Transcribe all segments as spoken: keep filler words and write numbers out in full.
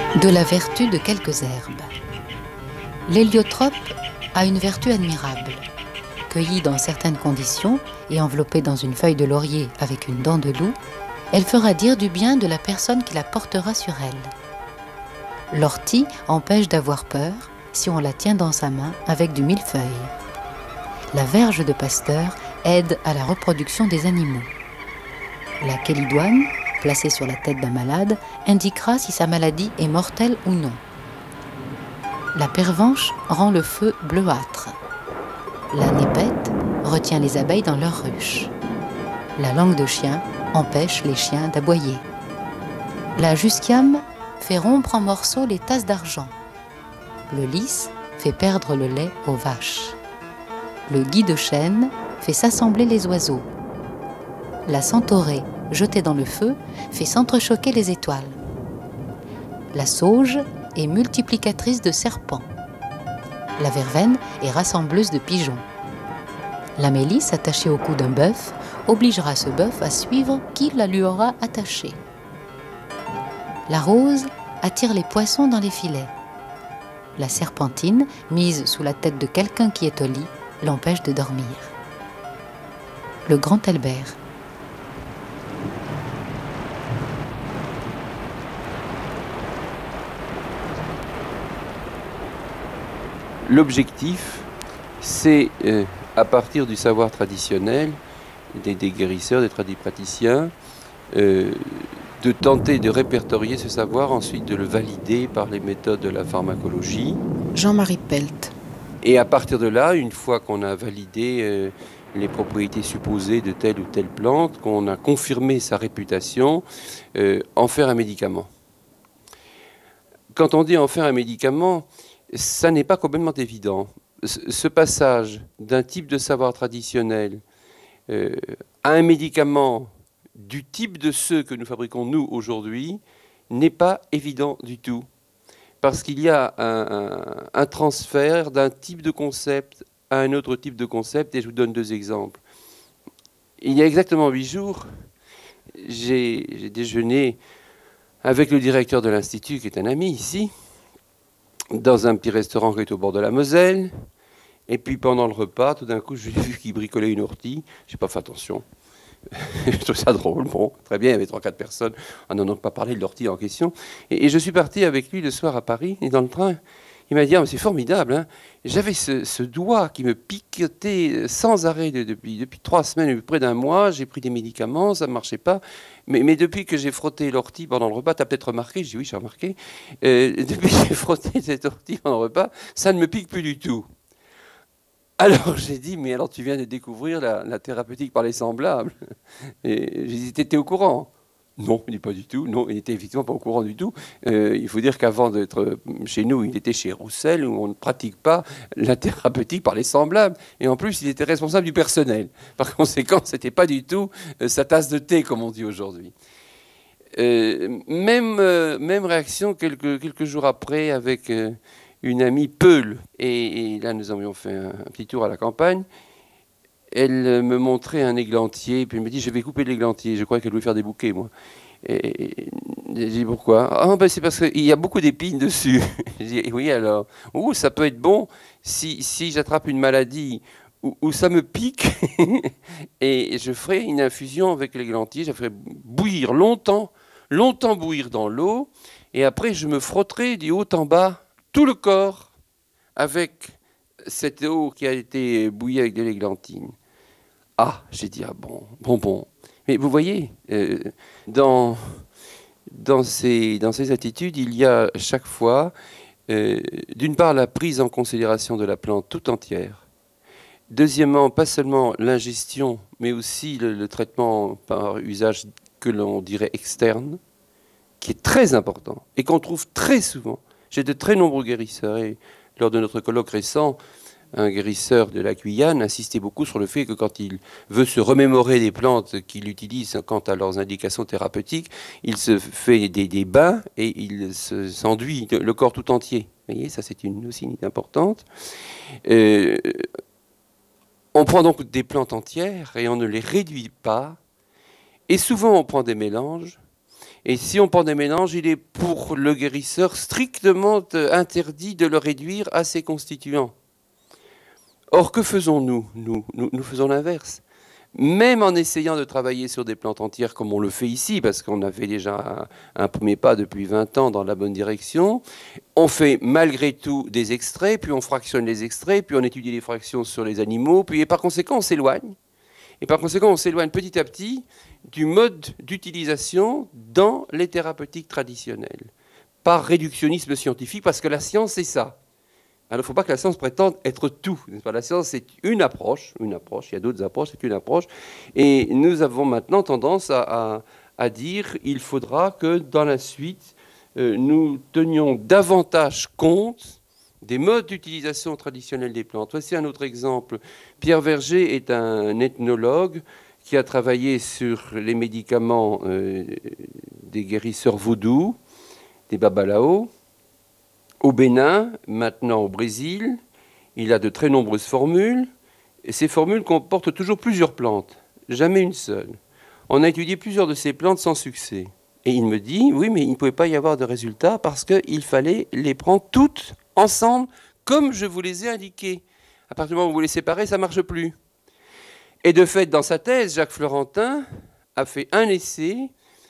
De la vertu de quelques herbes. L'héliotrope a une vertu admirable. Cueillie dans certaines conditions et enveloppée dans une feuille de laurier avec une dent de loup, elle fera dire du bien de la personne qui la portera sur elle. L'ortie empêche d'avoir peur si on la tient dans sa main avec du millefeuille. La verge de Pasteur aide à la reproduction des animaux. La kélidoine, placée sur la tête d'un malade, indiquera si sa maladie est mortelle ou non. La pervenche rend le feu bleuâtre. La népette retient les abeilles dans leur ruche. La langue de chien empêche les chiens d'aboyer. La jusquiame fait rompre en morceaux les tasses d'argent. Le lys fait perdre le lait aux vaches. Le gui de chêne fait s'assembler les oiseaux. La centaurée, jetée dans le feu, fait s'entrechoquer les étoiles. La sauge est multiplicatrice de serpents. La verveine est rassembleuse de pigeons. La mélisse attachée au cou d'un bœuf obligera ce bœuf à suivre qui la lui aura attachée. La rose attire les poissons dans les filets. La serpentine, mise sous la tête de quelqu'un qui est au lit, l'empêche de dormir. Le grand Albert. L'objectif, c'est, euh, à partir du savoir traditionnel, des, des guérisseurs, des tradipraticiens, euh, de tenter de répertorier ce savoir, ensuite de le valider par les méthodes de la pharmacologie. Jean-Marie Pelt. Et à partir de là, une fois qu'on a validé euh, les propriétés supposées de telle ou telle plante, qu'on a confirmé sa réputation, euh, en faire un médicament. Quand on dit en faire un médicament, ça n'est pas complètement évident. Ce passage d'un type de savoir traditionnel euh, à un médicament du type de ceux que nous fabriquons nous aujourd'hui n'est pas évident du tout. Parce qu'il y a un, un, un transfert d'un type de concept à un autre type de concept, et je vous donne deux exemples. Il y a exactement huit jours, j'ai, j'ai déjeuné avec le directeur de l'Institut, qui est un ami ici, dans un petit restaurant qui est au bord de la Moselle. Et puis pendant le repas, tout d'un coup, j'ai vu qu'il bricolait une ortie. Je n'ai pas fait attention. Je trouve ça drôle. Bon, très bien, il y avait trois quatre personnes. On n'en a pas parlé de l'ortie en question. Et, et je suis parti avec lui le soir à Paris. Et dans le train, il m'a dit ah, « c'est formidable. Hein. » J'avais ce, ce doigt qui me piquetait sans arrêt de, depuis, depuis trois semaines, depuis près d'un mois. J'ai pris des médicaments, ça ne marchait pas. Mais, mais depuis que j'ai frotté l'ortie pendant le repas, tu as peut-être remarqué, je dis oui, j'ai remarqué, euh, depuis que j'ai frotté cette ortie pendant le repas, ça ne me pique plus du tout. Alors j'ai dit, mais alors tu viens de découvrir la, la thérapeutique par les semblables. Et j'ai dit, t'étais au courant ? Non, il n'est pas du tout. Non, il n'était effectivement pas au courant du tout. Euh, il faut dire qu'avant d'être chez nous, il était chez Roussel, où on ne pratique pas la thérapeutique par les semblables. Et en plus, il était responsable du personnel. Par conséquent, ce n'était pas du tout euh, sa tasse de thé, comme on dit aujourd'hui. Euh, même, euh, même réaction quelques, quelques jours après avec euh, une amie Peul. Et, et là, nous avions fait un, un petit tour à la campagne. Elle me montrait un églantier, puis elle me dit, je vais couper l'églantier. Je crois qu'elle voulait faire des bouquets, moi. Et, et j'ai dit, pourquoi ? Ah, ben c'est parce qu'il y a beaucoup d'épines dessus. J'ai dit, oui, alors. Ouh, ça peut être bon si, si j'attrape une maladie où, où ça me pique. Et je ferai une infusion avec l'églantier. Je ferai bouillir longtemps, longtemps bouillir dans l'eau. Et après, je me frotterai du haut en bas, tout le corps, avec cette eau qui a été bouillie avec de l'églantine. Ah, j'ai dit, ah bon, bon, bon. Mais vous voyez, euh, dans, dans, ces, dans ces attitudes, il y a chaque fois, euh, d'une part, la prise en considération de la plante tout entière. Deuxièmement, pas seulement l'ingestion, mais aussi le, le traitement par usage que l'on dirait externe, qui est très important et qu'on trouve très souvent. J'ai de très nombreux guérisseurs et lors de notre colloque récent, un guérisseur de la Guyane insistait beaucoup sur le fait que quand il veut se remémorer des plantes qu'il utilise quant à leurs indications thérapeutiques, il se fait des, des bains et il se, s'enduit le corps tout entier. Vous voyez, ça c'est une aussi importante. Euh, on prend donc des plantes entières et on ne les réduit pas. Et souvent on prend des mélanges. Et si on prend des mélanges, il est pour le guérisseur strictement interdit de le réduire à ses constituants. Or, que faisons-nous ? Nous, nous, nous faisons l'inverse. Même en essayant de travailler sur des plantes entières comme on le fait ici, parce qu'on avait déjà un, un premier pas depuis vingt ans dans la bonne direction, on fait malgré tout des extraits, puis on fractionne les extraits, puis on étudie les fractions sur les animaux, puis et par conséquent on s'éloigne. Et par conséquent on s'éloigne petit à petit du mode d'utilisation dans les thérapeutiques traditionnelles, par réductionnisme scientifique, parce que la science c'est ça. Alors, il ne faut pas que la science prétende être tout. La science, c'est une approche, une approche, il y a d'autres approches, c'est une approche. Et nous avons maintenant tendance à, à, à dire qu'il faudra que, dans la suite, euh, nous tenions davantage compte des modes d'utilisation traditionnels des plantes. Voici un autre exemple. Pierre Verger est un ethnologue qui a travaillé sur les médicaments euh, des guérisseurs vaudous, des babalao. Au Bénin, maintenant au Brésil, il a de très nombreuses formules, et ces formules comportent toujours plusieurs plantes, jamais une seule. On a étudié plusieurs de ces plantes sans succès. Et il me dit, oui, mais il ne pouvait pas y avoir de résultat parce qu'il fallait les prendre toutes ensemble, comme je vous les ai indiquées. À partir du moment où vous les séparez, ça ne marche plus. Et de fait, dans sa thèse, Jacques Florentin a fait un essai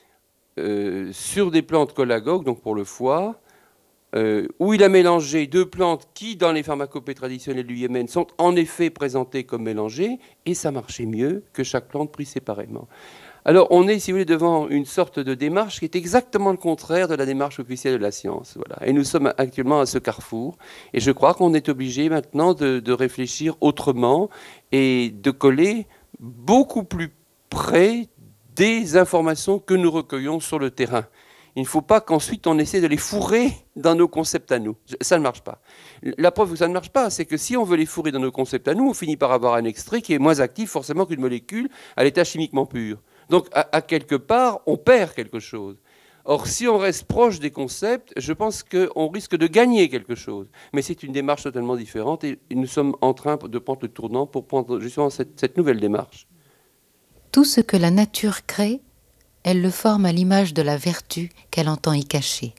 euh, sur des plantes cholagogues, donc pour le foie, Euh, où il a mélangé deux plantes qui, dans les pharmacopées traditionnelles du Yémen, sont en effet présentées comme mélangées, et ça marchait mieux que chaque plante prise séparément. Alors on est, si vous voulez, devant une sorte de démarche qui est exactement le contraire de la démarche officielle de la science. Voilà. Et nous sommes actuellement à ce carrefour, et je crois qu'on est obligé maintenant de, de réfléchir autrement et de coller beaucoup plus près des informations que nous recueillons sur le terrain. Il ne faut pas qu'ensuite on essaie de les fourrer dans nos concepts à nous. Ça ne marche pas. La preuve que ça ne marche pas, c'est que si on veut les fourrer dans nos concepts à nous, on finit par avoir un extrait qui est moins actif forcément qu'une molécule à l'état chimiquement pur. Donc à, à quelque part, on perd quelque chose. Or, si on reste proche des concepts, je pense qu'on risque de gagner quelque chose. Mais c'est une démarche totalement différente et nous sommes en train de prendre le tournant pour prendre justement cette, cette nouvelle démarche. Tout ce que la nature crée, elle le forme à l'image de la vertu qu'elle entend y cacher.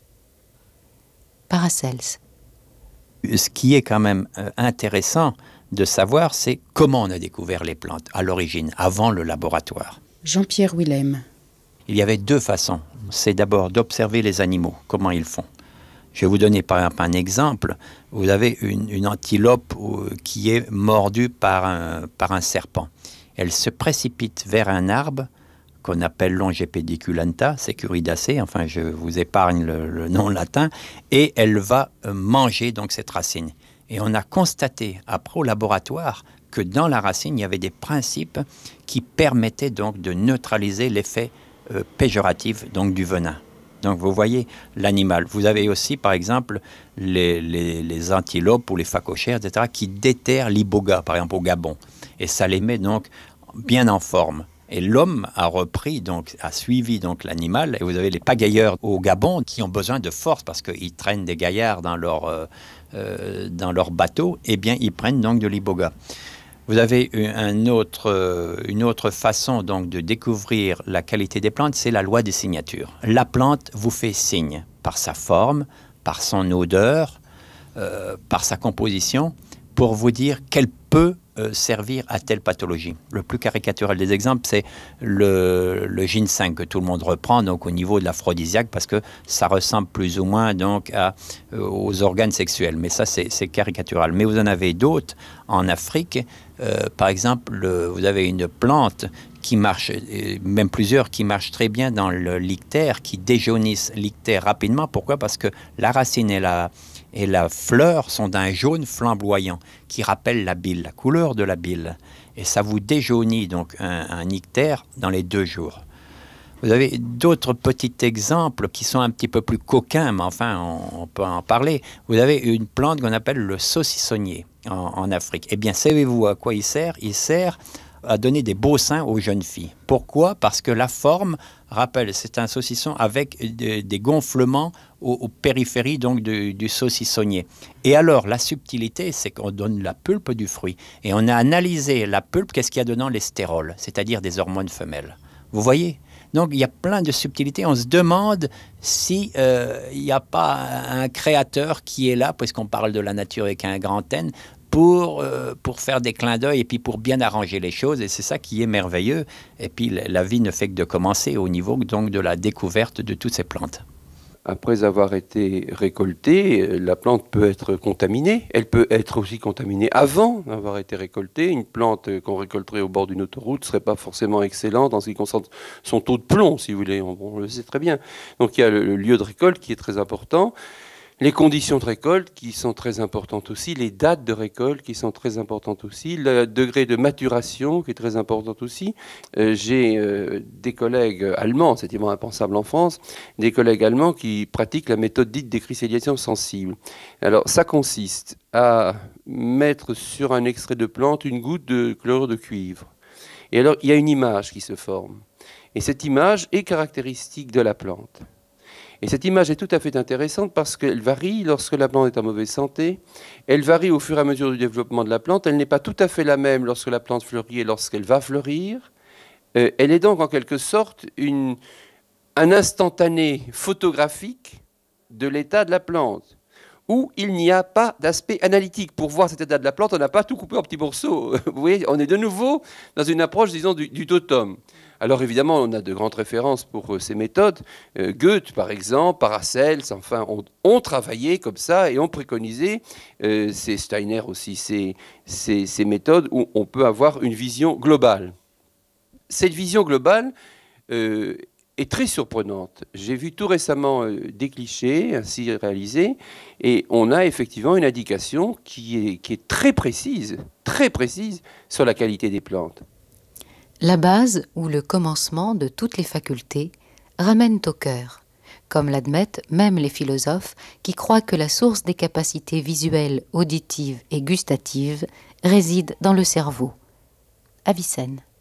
Paracelse. Ce qui est quand même intéressant de savoir, c'est comment on a découvert les plantes à l'origine, avant le laboratoire. Jean-Pierre Willem. Il y avait deux façons. C'est d'abord d'observer les animaux, comment ils font. Je vais vous donner par exemple un exemple. Vous avez une, une antilope qui est mordue par un, par un serpent. Elle se précipite vers un arbre qu'on appelle Longipediculata, securidacée, enfin je vous épargne le, le nom latin, et elle va manger donc cette racine. Et on a constaté après au laboratoire que dans la racine, il y avait des principes qui permettaient donc de neutraliser l'effet euh, péjoratif donc du venin. Donc vous voyez l'animal. Vous avez aussi par exemple les, les, les antilopes ou les phacochères, et cetera, qui déterrent l'iboga, par exemple au Gabon. Et ça les met donc bien en forme. Et l'homme a repris, donc, a suivi donc l'animal. Et vous avez les pagailleurs au Gabon qui ont besoin de force parce qu'ils traînent des gaillards dans leur, euh, euh, dans leur bateau. Eh bien, ils prennent donc de l'iboga. Vous avez un autre, euh, une autre façon donc, de découvrir la qualité des plantes, c'est la loi des signatures. La plante vous fait signe par sa forme, par son odeur, euh, par sa composition, pour vous dire qu'elle peut Euh, servir à telle pathologie. Le plus caricatural des exemples, c'est le, le ginseng que tout le monde reprend donc au niveau de l'aphrodisiaque parce que ça ressemble plus ou moins donc à, euh, aux organes sexuels. Mais ça, c'est, c'est caricatural. Mais vous en avez d'autres en Afrique. Euh, par exemple, le, vous avez une plante qui marche, même plusieurs qui marchent très bien dans le lictère, qui déjaunissent l'ictère rapidement. Pourquoi ? Parce que la racine et la et la fleur sont d'un jaune flamboyant qui rappelle la bile, la couleur de la bile. Et ça vous déjaunit donc un, un ictère dans les deux jours. Vous avez d'autres petits exemples qui sont un petit peu plus coquins, mais enfin, on, on peut en parler. Vous avez une plante qu'on appelle le saucissonnier en, en Afrique. Eh bien, savez-vous à quoi il sert ? Il sert à donner des beaux seins aux jeunes filles. Pourquoi ? Parce que la forme rappelle, c'est un saucisson avec de, des gonflements aux, aux périphéries donc du, du saucissonnier. Et alors, la subtilité, c'est qu'on donne la pulpe du fruit. Et on a analysé la pulpe, qu'est-ce qu'il y a dedans ? Les stérols, c'est-à-dire des hormones femelles. Vous voyez ? Donc il y a plein de subtilités. On se demande s'il euh, n'y a pas un créateur qui est là, puisqu'on parle de la nature avec un grand N, pour, euh, pour faire des clins d'œil et puis pour bien arranger les choses. Et c'est ça qui est merveilleux. Et puis la vie ne fait que de commencer au niveau donc de la découverte de toutes ces plantes. Après avoir été récoltée, la plante peut être contaminée. Elle peut être aussi contaminée avant d'avoir été récoltée. Une plante qu'on récolterait au bord d'une autoroute ne serait pas forcément excellente en ce qui concerne son taux de plomb, si vous voulez. On, on le sait très bien. Donc il y a le, le lieu de récolte qui est très important. Les conditions de récolte qui sont très importantes aussi, les dates de récolte qui sont très importantes aussi, le degré de maturation qui est très important aussi. Euh, j'ai euh, des collègues allemands, c'est évidemment impensable en France, des collègues allemands qui pratiquent la méthode dite décristallisation sensible. Alors ça consiste à mettre sur un extrait de plante une goutte de chlorure de cuivre. Et alors il y a une image qui se forme. Et cette image est caractéristique de la plante. Et cette image est tout à fait intéressante parce qu'elle varie lorsque la plante est en mauvaise santé, elle varie au fur et à mesure du développement de la plante, elle n'est pas tout à fait la même lorsque la plante fleurit et lorsqu'elle va fleurir. Euh, elle est donc en quelque sorte une, un instantané photographique de l'état de la plante, où il n'y a pas d'aspect analytique. Pour voir cet état de la plante, on n'a pas tout coupé en petits morceaux. Vous voyez, on est de nouveau dans une approche, disons, du, du totem. Alors évidemment, on a de grandes références pour euh, ces méthodes. Euh, Goethe, par exemple, Paracels, enfin, ont, ont travaillé comme ça et ont préconisé, euh, c'est Steiner aussi, ces, ces, ces méthodes où on peut avoir une vision globale. Cette vision globale euh, est très surprenante. J'ai vu tout récemment euh, des clichés ainsi réalisés et on a effectivement une indication qui est, qui est très précise, très précise sur la qualité des plantes. La base ou le commencement de toutes les facultés ramène au cœur, comme l'admettent même les philosophes qui croient que la source des capacités visuelles, auditives et gustatives réside dans le cerveau. Avicenne.